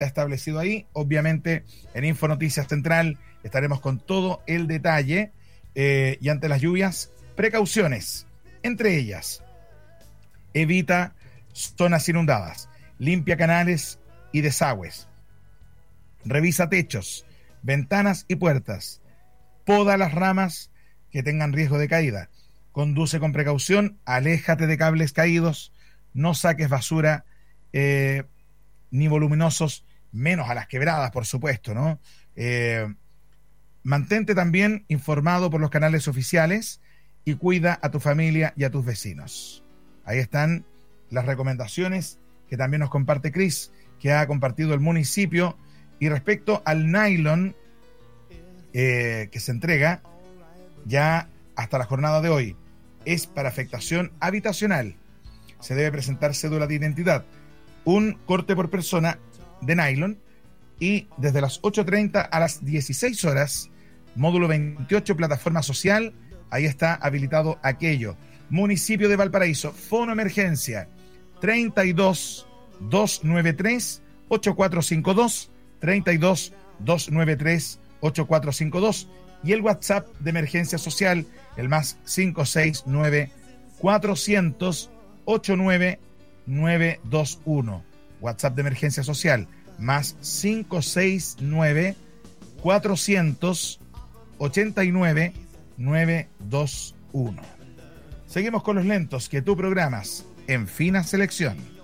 está establecido ahí. Obviamente en Info Noticias Central estaremos con todo el detalle, y ante las lluvias, precauciones, entre ellas, evita zonas inundadas, limpia canales y desagües, revisa techos, ventanas y puertas, poda las ramas que tengan riesgo de caída, conduce con precaución, aléjate de cables caídos, no saques basura ni voluminosos, menos a las quebradas, por supuesto, ¿no? Mantente también informado por los canales oficiales y cuida a tu familia y a tus vecinos. Ahí están las recomendaciones que también nos comparte Cris, que ha compartido el municipio. Y respecto al nylon que se entrega ya hasta la jornada de hoy, es para afectación habitacional. Se debe presentar cédula de identidad, un corte por persona de nylon, y desde las 8:30 a las 16 horas, módulo 28, plataforma social, ahí está habilitado aquello. Municipio de Valparaíso, fono emergencia 32 293 8452, 32 293 8452, y el WhatsApp de emergencia social, el más 569 400 89921. WhatsApp de emergencia social, más 569 400 89921. Seguimos con los lentos que tú programas en Fina Selección.